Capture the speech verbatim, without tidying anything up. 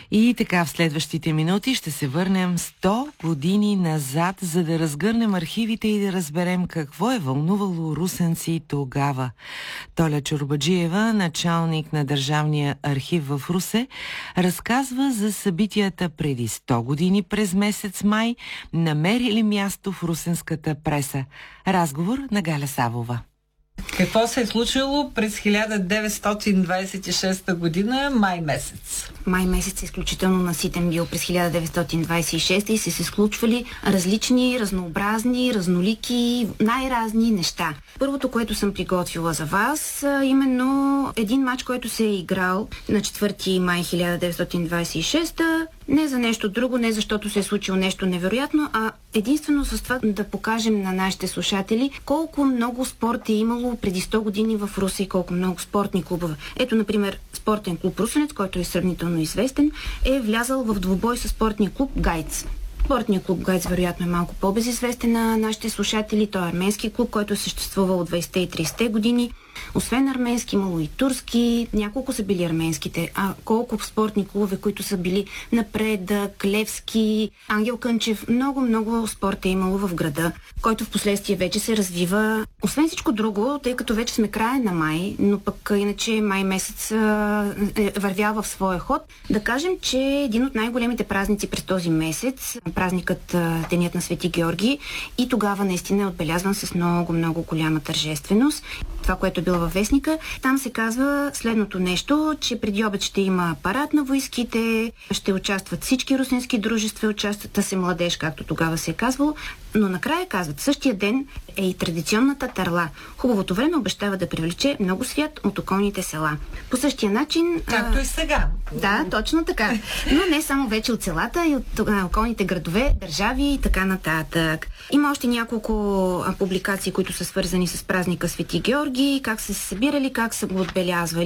И така в следващите минути ще се върнем сто години назад, за да разгърнем архивите и да разберем какво е вълнувало русенци тогава. Толя Чорбаджиева, началник на Държавния архив в Русе, разказва за събитията преди сто години през месец май, намерили място в русенската преса. Разговор на Галя Савова. Какво се е случило през хиляда деветстотин двадесет и шеста година, май месец? Май месец е изключително наситен бил през хиляда деветстотин двадесет и шеста и се се случвали различни, разнообразни, разнолики, най-разни неща. Първото, което съм приготвила за вас, именно един мач, който се е играл на четвърти май хиляда деветстотин двадесет и шеста, не за нещо друго, не защото се е случило нещо невероятно, а единствено с това да покажем на нашите слушатели колко много спорт е имало преди сто години в Русе и колко много спортни клубове. Ето, например, спортен клуб Русенец, който е сравнително известен, е влязал в двубой със спортния клуб Гайц. Спортният клуб Гайц вероятно е малко по-безизвестен на нашите слушатели. Той е арменски клуб, който е съществувал от двадесетте и тридесетте години. Освен арменски, имало и турски, няколко са били арменските, а колко спортни клубове, които са били Напредък, Левски, Ангел Кънчев, много-много спорт е имало в града, който в последствие вече се развива. Освен всичко друго, тъй като вече сме края на май, но пък иначе май месец е вървял в своя ход, да кажем, че един от най-големите празници през този месец, празникът Денят на Свети Георги, и тогава наистина е отбелязван с много-много голяма тържественост. Това, което е било във вестника, там се казва следното нещо, че преди обед ще има парад на войските, ще участват всички русински дружества, участват се младеж, както тогава се е казвало, но накрая казват, същия ден е и традиционната търла. Хубавото време обещава да привлече много свят от околните села. По същия начин... Както а... и сега. Да, точно така. Но не само вече от селата, и от а, околните градове, държави и така нататък. Има още няколко а, публикации, които са свързани с празника Свети Георги, как са се събирали, как са го отбелязвали.